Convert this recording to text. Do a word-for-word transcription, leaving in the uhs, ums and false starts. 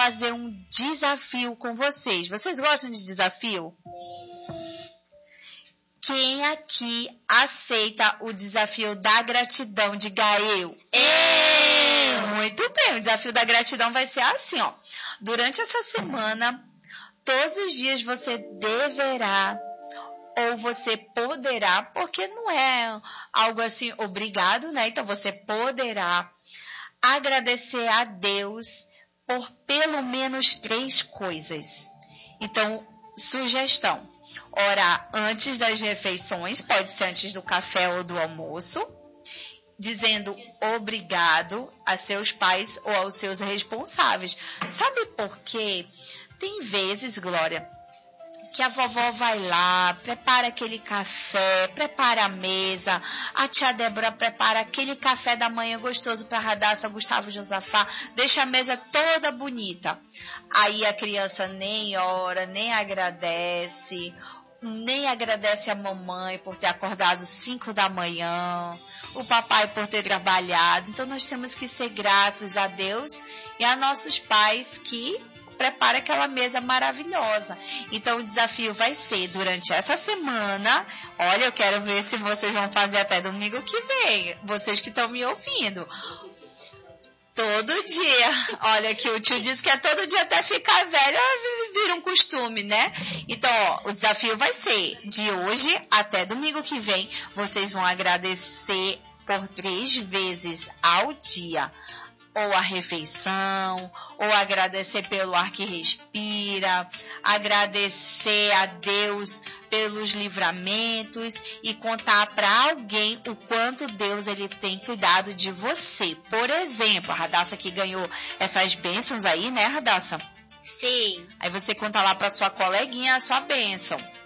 fazer um desafio com vocês. Vocês gostam de desafio? Quem aqui aceita o desafio da gratidão? Diga eu. Eu! Muito bem, o desafio da gratidão vai ser assim, ó. Durante essa semana, todos os dias você deverá ou você poderá, porque não é algo assim obrigado, né? Então você poderá agradecer a Deus por pelo menos três coisas. Então, sugestão: orar antes das refeições, pode ser antes do café ou do almoço, dizendo obrigado a seus pais ou aos seus responsáveis. Sabe por quê? Tem vezes, Glória, que a vovó vai lá, prepara aquele café, prepara a mesa, a tia Débora prepara aquele café da manhã gostoso para a Radassa, Gustavo, Josafá, deixa a mesa toda bonita. Aí a criança nem ora, nem agradece, nem agradece a mamãe por ter acordado cinco da manhã, o papai por ter trabalhado. Então nós temos que ser gratos a Deus e a nossos pais que prepara aquela mesa maravilhosa. Então o desafio vai ser durante essa semana. Olha, eu quero ver se vocês vão fazer até domingo que vem, vocês que estão me ouvindo. Todo dia. Olha que o tio disse que é todo dia até ficar velho, vira um costume, né? Então, ó, o desafio vai ser de hoje até domingo que vem. Vocês vão agradecer por três vezes ao dia. Ou a refeição, ou agradecer pelo ar que respira, agradecer a Deus pelos livramentos e contar para alguém o quanto Deus ele tem cuidado de você. Por exemplo, a Radassa que ganhou essas bênçãos aí, né, Radassa? Sim. Aí você conta lá para sua coleguinha a sua bênção.